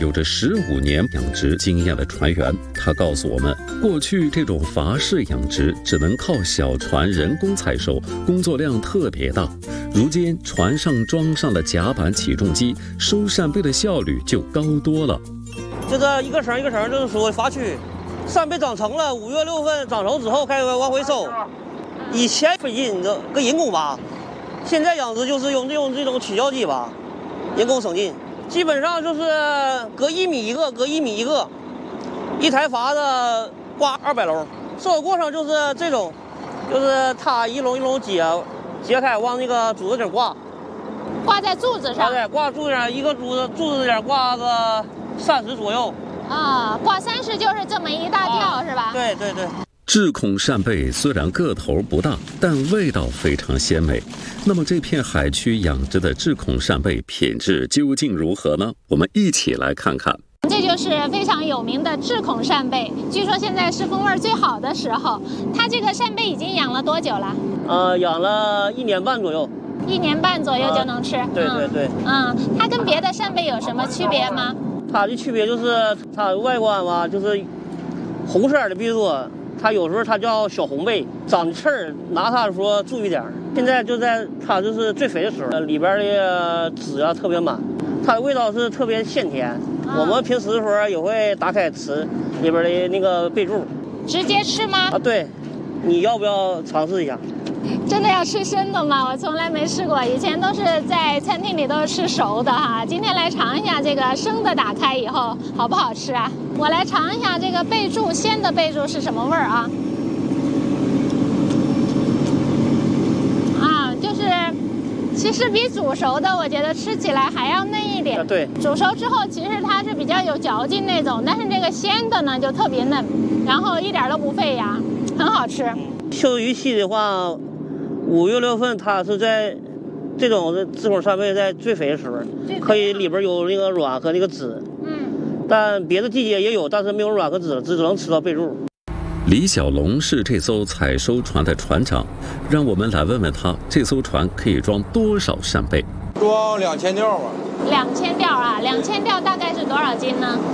有着15年养殖经验的船员，他告诉我们，过去这种筏式养殖只能靠小船人工采收，工作量特别大。如今船上装上了甲板起重机，收扇贝的效率就高多了。 这个一个绳一个绳，就是属于筏区。扇贝长成了，5月6月份长成之后开始往回收。以前费劲，你知道，跟人工吧。现在养殖就是用这种起吊机吧，人工省劲。基本上就是隔1米一个，隔1米一个，一台筏子挂200笼。收的过程就是这种，就是它一笼一笼揭开，往那个柱子顶挂在柱子上。 对，挂柱子上，一个柱子顶挂个30左右。 啊，挂30就是这么一大吊，是吧？ 对对对。 智孔扇贝虽然个头不大，但味道非常鲜美。那么这片海区养殖的智孔扇贝品质究竟如何呢？我们一起来看看。 这就是非常有名的智孔扇贝，据说现在是风味最好的时候。它这个扇贝已经养了多久了？ 养了1年半左右。1 年半左右就能吃。 对对对。 它跟别的扇贝有什么区别吗？ 它的区别就是它的外观吧，就是红色的比较多。它有时候它叫小红贝，长的刺儿，拿它的时候注意点。现在就在它就是最肥的时候，里边的籽啊特别满，它的味道是特别鲜甜。我们平时的时候也会打开吃里边的那个贝柱。 直接吃吗？ 对，你要不要尝试一下？ 真的要吃生的吗？我从来没试过，以前都是在餐厅里都是吃熟的哈。今天来尝一下这个生的，打开以后好不好吃啊？我来尝一下这个贝柱，鲜的贝柱是什么味儿啊？就是其实比煮熟的，我觉得吃起来还要嫩一点。 对， 煮熟之后其实它是比较有嚼劲那种，但是这个鲜的呢就特别嫩，然后一点都不费牙，很好吃。 休渔期的话，5月6月份它是在这种智孔扇贝在最肥的时候，可以里边有那个卵和那个籽。但别的季节也有，但是没有卵和籽，只能吃到贝柱。 李小龙是这艘采收船的船长，让我们来问问他，这艘船可以装多少扇贝？ 装2000吊吧。 2000吊啊？2000吊大概是多少斤呢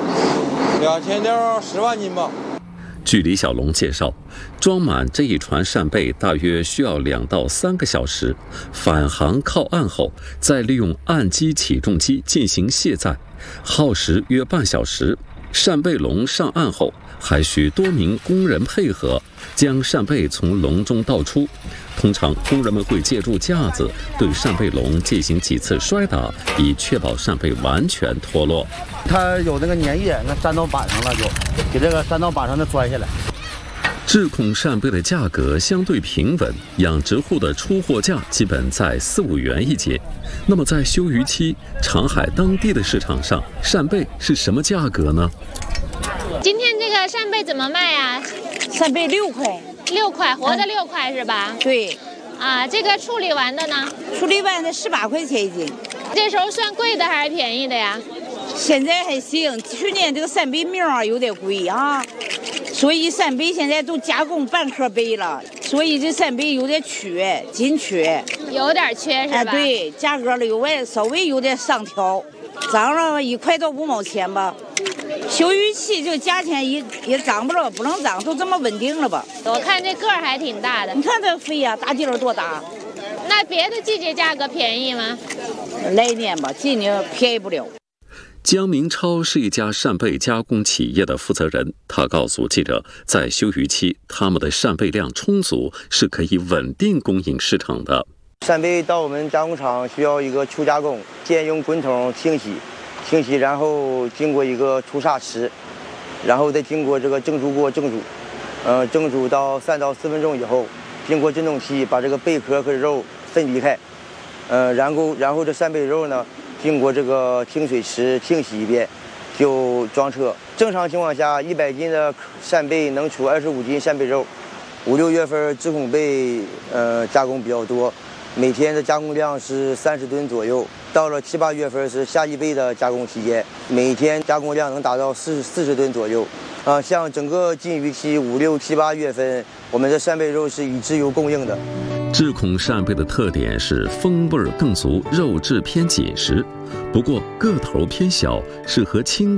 ？2000吊10万斤吧。 据李小龙介绍，装满这一船扇贝大约需要2到3个小时，返航靠岸后，再利用岸基起重机进行卸载，耗时约半小时。扇贝笼上岸后，还需多名工人配合，将扇贝从笼中倒出。通常工人们会借助架子对扇贝笼进行几次摔打，以确保扇贝完全脱落。 它有那个粘液，那粘到板上了，就给这个粘到板上的摔下来。 智孔扇贝的价格相对平稳，养殖户的出货价基本在4、5元一斤。那么在休渔期，长海当地的市场上，扇贝是什么价格呢？ 今天这个扇贝怎么卖啊？ 扇贝6块 ，6块，活的6块是吧？ 对。 这个处理完的呢？ 处理完的18块钱一斤。 这时候算贵的还是便宜的呀？ 现在还行，去年这个扇贝苗有点贵啊，所以扇贝现在都加工半壳贝了，所以这扇贝有点紧缺， 有点缺是吧？ 对，价格稍微有点上调，涨了1块到5毛钱吧。休渔期这个价钱也涨不了，不能涨，都这么稳定了吧？ 我看这个儿还挺大的。 你看这肥呀，大劲儿多大！ 那别的季节价格便宜吗？ 来年吧，今年便宜不了。 江明超是一家扇贝加工企业的负责人，他告诉记者，在休渔期，他们的扇贝量充足，是可以稳定供应市场的。 扇贝到我们加工厂需要一个初加工，先用滚筒清洗，然后经过一个除沙池，然后再经过这个蒸煮锅蒸煮，蒸煮到3到4分钟以后，经过震动器把这个贝壳和肉分离开，然后这扇贝肉呢，经过这个清水池清洗一遍，就装车。正常情况下，100斤的扇贝能出25斤扇贝肉。5、6月份智孔贝加工比较多，每天的加工量是30吨左右。到了7、8月份是夏季贝的加工期间，每天加工量能达到40吨左右。像整个禁渔期5、6、7、8月份，我们的扇贝肉是以自由供应的。 智孔扇贝的特点是风味更足，肉质偏紧实，不过个头偏小，适合轻